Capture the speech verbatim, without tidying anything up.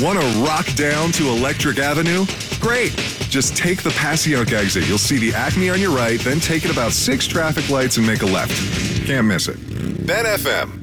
Want to rock down to Electric Avenue? Great. Just take the Passyunk exit. You'll see the Acme on your right, then take it about six traffic lights and make a left. Can't miss it. Ben F M.